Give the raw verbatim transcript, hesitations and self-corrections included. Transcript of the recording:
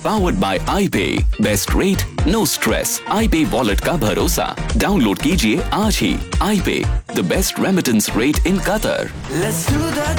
Powered by आई पे। Best rate, no stress. आई पे wallet का भरोसा। डाउनलोड कीजिए आज ही। आई पे, the best remittance rate in Qatar.